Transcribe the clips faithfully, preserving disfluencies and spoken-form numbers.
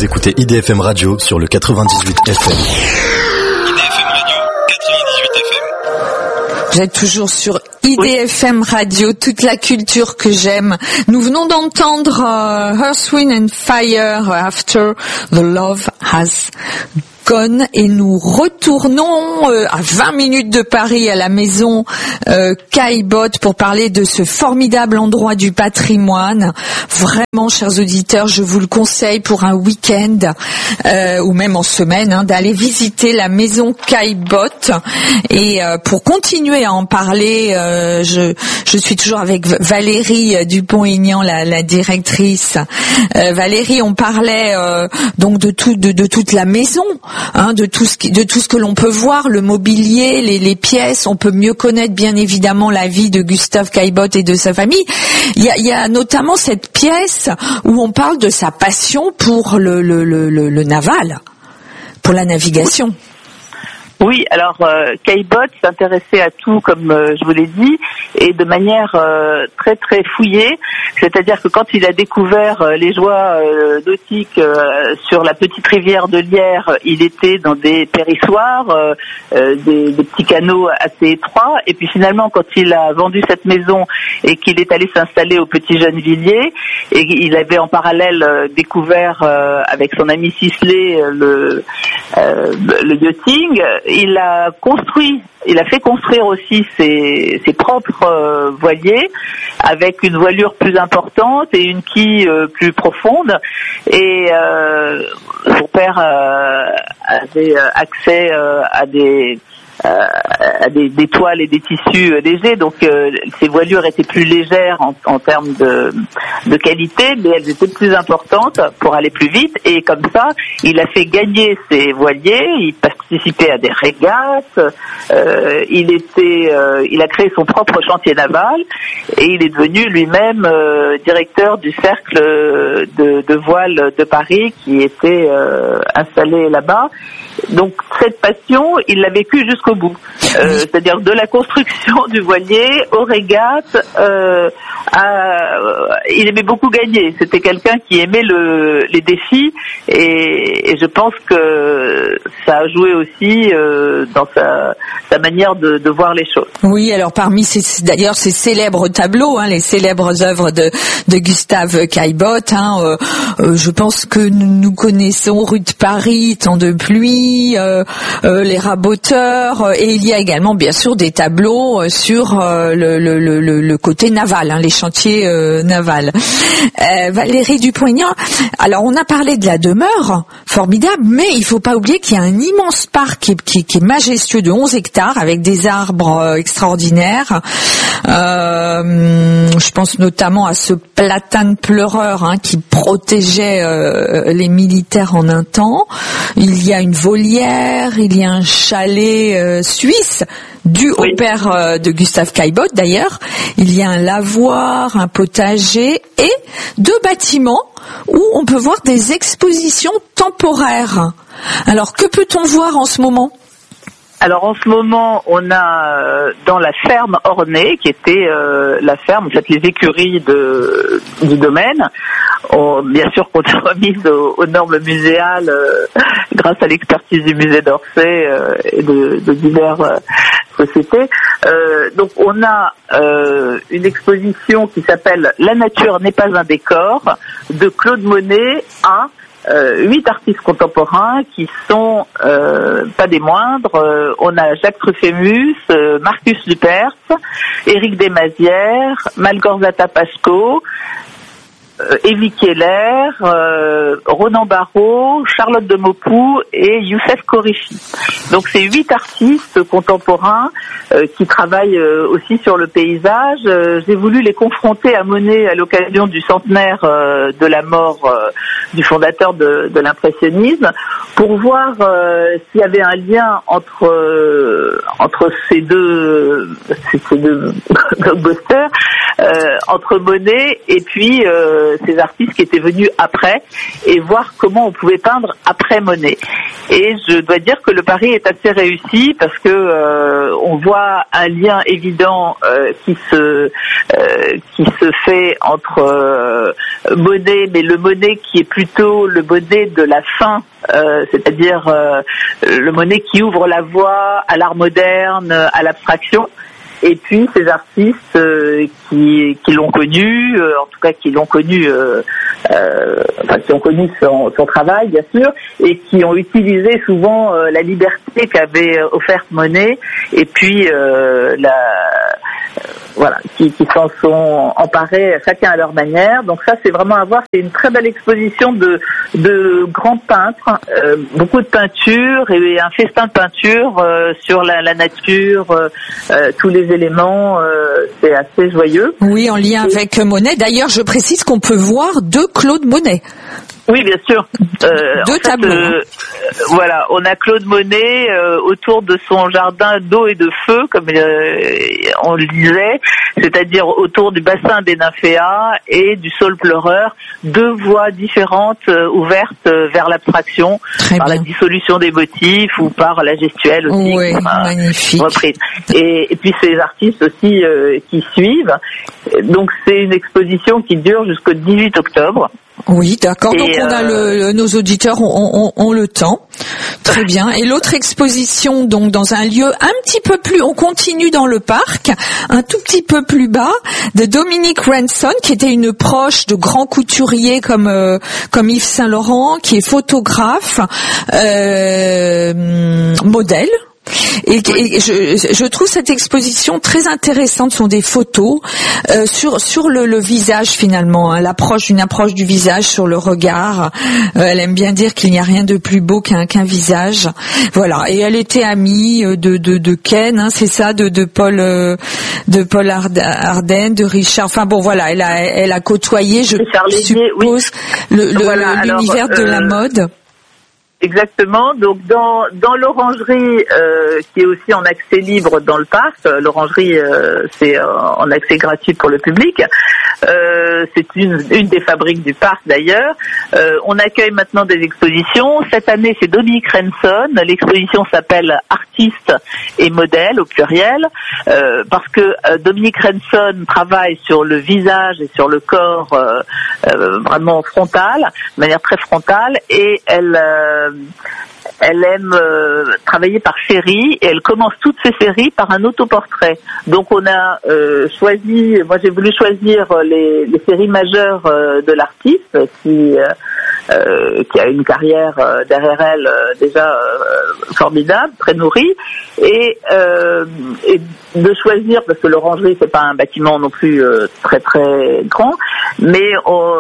Vous écoutez I D F M Radio sur le quatre-vingt-dix-huit F M. I D F M Radio, quatre-vingt-dix-huit F M. Vous êtes toujours sur I D F M Radio, toute la culture que j'aime. Nous venons d'entendre uh, Earth, Wind and Fire, After the Love Has Gone, et nous retournons euh, à vingt minutes de Paris à la maison euh, Caillebotte pour parler de ce formidable endroit du patrimoine. Vraiment, chers auditeurs, je vous le conseille pour un week-end euh, ou même en semaine, hein, d'aller visiter la maison Caillebotte. Et euh, pour continuer à en parler, euh, je, je suis toujours avec Valérie Dupont-Aignan, la, la directrice. Euh, Valérie, on parlait euh, donc de tout, de, de toute la maison. Hein, de tout ce qui, de tout ce que l'on peut voir, le mobilier, les, les pièces. On peut mieux connaître bien évidemment la vie de Gustave Caillebotte et de sa famille. Il y a, il y a notamment cette pièce où on parle de sa passion pour le, le, le, le, le naval, pour la navigation. Oui, alors euh, Caillebotte s'intéressait à tout, comme euh, je vous l'ai dit, et de manière euh, très très fouillée. C'est-à-dire que quand il a découvert euh, les joies euh, nautiques euh, sur la petite rivière de Lierre, il était dans des périssoirs, euh, euh, des, des petits canaux assez étroits. Et puis finalement, quand il a vendu cette maison et qu'il est allé s'installer au Petit Gennevilliers, et il avait en parallèle euh, découvert euh, avec son ami Sisley euh, le, euh, le yachting. Il a construit, il a fait construire aussi ses, ses propres euh, voiliers avec une voilure plus importante et une quille euh, plus profonde. Et euh, son père euh, avait accès euh, à des Euh, à des, des toiles et des tissus euh, légers, donc euh, ces voilures étaient plus légères en, en termes de, de qualité, mais elles étaient plus importantes pour aller plus vite, et comme ça, il a fait gagner ses voiliers, il participait à des régates, euh, il était, euh, il a créé son propre chantier naval, et il est devenu lui-même euh, directeur du cercle de, de voile de Paris qui était euh, installé là-bas. Donc cette passion, il l'a vécue jusqu'au bout, euh, c'est-à-dire de la construction du voilier aux régates. Euh, à, il aimait beaucoup gagner. C'était quelqu'un qui aimait le, les défis, et, et je pense que ça a joué aussi euh, dans sa, sa manière de, de voir les choses. Oui, alors parmi ces, d'ailleurs ces célèbres tableaux, hein, les célèbres œuvres de, de Gustave Caillebotte, hein, euh, euh, je pense que nous, nous connaissons Rue de Paris, Temps de pluie, euh, euh, les raboteurs, euh, et il y a également bien sûr des tableaux euh, sur euh, le, le, le, le côté naval, hein, les chantiers euh, navals. Euh, Valérie Dupont-Aignan, alors on a parlé de la demeure, formidable, mais il faut pas oublier qu'il y a un immense parc qui est, qui, qui est majestueux de onze hectares avec des arbres euh, extraordinaires. Euh, je pense notamment à ce platane pleureur, hein, qui protégeait euh, les militaires en un temps. Il y a une volière, il y a un chalet euh, suisse dû oui. au père euh, de Gustave Caillebotte d'ailleurs. Il y a un lavoir, un potager et deux bâtiments où on peut voir des expositions temporaires. Alors que peut-on voir en ce moment ? Alors en ce moment, on a euh, dans la ferme ornée, qui était euh, la ferme, en fait les écuries de, du domaine, on, bien sûr qu'on est remise aux, aux normes muséales euh, grâce à l'expertise du musée d'Orsay euh, et de, de diverses euh, sociétés. Euh, donc on a euh, une exposition qui s'appelle « La nature n'est pas un décor » de Claude Monet à Euh, huit artistes contemporains qui sont euh, pas des moindres. Euh, on a Jacques Truffémus, euh, Marcus Duperce, Éric Desmazières, Malgorzata Pasco, euh, Evie Keller, euh, Ronan Barrault, Charlotte de Maupoux et Youssef Koreshi. Donc c'est huit artistes contemporains euh, qui travaillent euh, aussi sur le paysage. Euh, j'ai voulu les confronter à Monet à l'occasion du centenaire euh, de la mort euh, du fondateur de, de l'impressionnisme, pour voir euh, s'il y avait un lien entre euh, entre ces deux ces deux blockbusters, euh, entre Monet et puis euh, ces artistes qui étaient venus après, et voir comment on pouvait peindre après Monet. Et je dois dire que le pari est assez réussi parce que euh, on voit un lien évident euh, qui se euh, qui se fait entre euh, Monet, mais le Monet qui est plus plutôt le Monet de la fin, euh, c'est-à-dire euh, le Monet qui ouvre la voie à l'art moderne, à l'abstraction. Et puis ces artistes euh, qui, qui l'ont connu, euh, en tout cas qui l'ont connu, euh, euh, enfin qui ont connu son, son travail bien sûr, et qui ont utilisé souvent euh, la liberté qu'avait offerte Monet, et puis euh, la voilà, qui, qui s'en sont emparés chacun à leur manière. Donc ça, c'est vraiment à voir. C'est une très belle exposition de, de grands peintres, euh, beaucoup de peintures et un festin de peinture euh, sur la, la nature, euh, euh, tous les éléments. Euh, c'est assez joyeux. Oui, en lien et... avec Monet. D'ailleurs, je précise qu'on peut voir deux Claude Monet. Oui, bien sûr. Euh, Deux en fait, tableaux. Euh, voilà, on a Claude Monet euh, autour de son jardin d'eau et de feu, comme euh, on le disait, c'est-à-dire autour du bassin des nymphéas et du saule pleureur, deux voies différentes euh, ouvertes euh, vers l'abstraction, Très par bien. la dissolution des motifs ou par la gestuelle aussi. Oui, comme, euh, magnifique. reprise. Et, et puis ces artistes aussi euh, qui suivent. Donc c'est une exposition qui dure jusqu'au dix-huit octobre. Oui, d'accord. Donc Et on a euh, le, nos auditeurs ont, ont, ont le temps. Très bien. Et l'autre exposition, donc dans un lieu un petit peu plus, on continue dans le parc, un tout petit peu plus bas, de Dominique Ranson, qui était une proche de grands couturiers comme euh, comme Yves Saint Laurent, qui est photographe, euh, modèle. Et, et je, je trouve cette exposition très intéressante. Ce sont des photos euh, sur sur le, le visage finalement, hein, l'approche, une approche du visage sur le regard. Euh, elle aime bien dire qu'il n'y a rien de plus beau qu'un qu'un visage. Voilà. Et elle était amie de de, de Ken, hein, c'est ça, de de Paul euh, de Paul Arden, de Richard. Enfin bon, voilà. Elle a elle a côtoyé, je Richard Lénier, suppose, oui. le, le Voilà, l'univers alors, de euh, la mode. Exactement. Donc dans dans l'orangerie euh, qui est aussi en accès libre dans le parc, euh, l'orangerie euh, c'est euh, en accès gratuit pour le public. Euh, c'est une une des fabriques du parc d'ailleurs. Euh, on accueille maintenant des expositions. Cette année c'est Dominique Ranson. L'exposition s'appelle Artistes et modèles au pluriel euh, parce que euh, Dominique Ranson travaille sur le visage et sur le corps euh, euh, vraiment frontal, de manière très frontale, et elle euh, elle aime euh, travailler par série et elle commence toutes ses séries par un autoportrait. Donc on a euh, choisi, moi j'ai voulu choisir les, les séries majeures euh, de l'artiste qui euh, euh, qui a une carrière euh, derrière elle euh, déjà euh, formidable, très nourrie, et, euh, et de choisir, parce que l'orangerie c'est pas un bâtiment non plus euh, très très grand, mais on,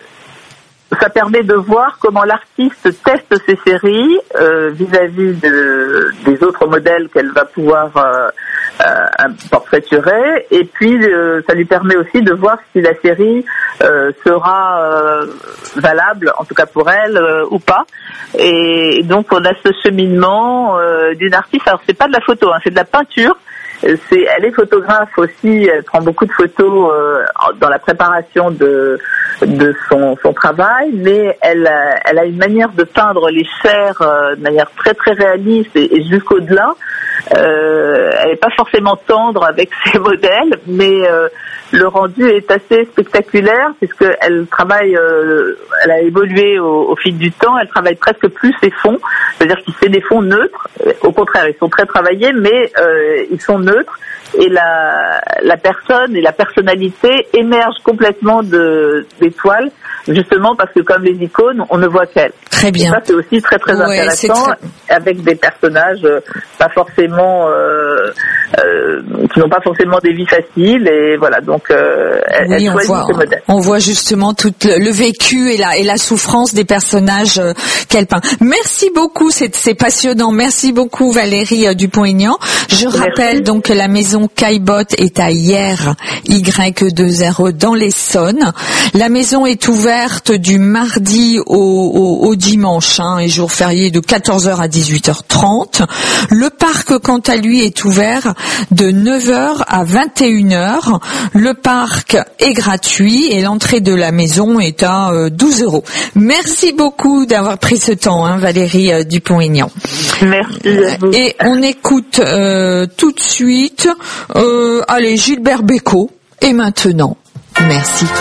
ça permet de voir comment l'artiste teste ses séries euh, vis-à-vis de, des autres modèles qu'elle va pouvoir euh, euh, portraiturer, et puis euh, ça lui permet aussi de voir si la série euh, sera euh, valable, en tout cas pour elle, euh, ou pas. Et donc on a ce cheminement euh, d'une artiste. Alors c'est pas de la photo, hein, c'est de la peinture. C'est, elle est photographe aussi, elle prend beaucoup de photos euh, dans la préparation de de son son travail, mais elle a, elle a une manière de peindre les chairs euh, de manière très très réaliste et, et jusqu'au-delà. Euh, elle n'est pas forcément tendre avec ses modèles, mais euh, le rendu est assez spectaculaire puisque elle travaille, euh, elle a évolué au, au fil du temps. Elle travaille presque plus ses fonds, c'est-à-dire qu'il fait des fonds neutres. Au contraire, ils sont très travaillés, mais euh, ils sont neutres. Et la, la personne et la personnalité émergent complètement de, des toiles, justement parce que comme les icônes, on ne voit qu'elles. Très bien. Et ça, c'est aussi très très Ouais, intéressant, très... avec des personnages euh, pas forcément, euh, euh, qui n'ont pas forcément des vies faciles, et voilà. Donc, euh, elle, oui, elle on choisit voit, ses modèles. on voit justement tout le, le vécu et la, et la souffrance des personnages euh, qu'elle peint. Merci beaucoup, c'est, c'est passionnant. Merci beaucoup Valérie euh, Dupont-Aignan. Je Merci. rappelle donc que la maison Caillebotte est à Hyères, Y deux zéro dans l'Essonne. La maison est ouverte du mardi au, au, au dimanche, hein, et jour férié de quatorze heures à dix-huit heures trente. Le parc, quant à lui, est ouvert de neuf heures à vingt et une heures. Le parc est gratuit et l'entrée de la maison est à euh, douze euros. Merci beaucoup d'avoir pris ce temps, hein, Valérie euh, Dupont-Aignan. Merci à vous. Et on écoute euh, tout de suite, euh, allez, Gilbert Bécaud. Et maintenant, merci.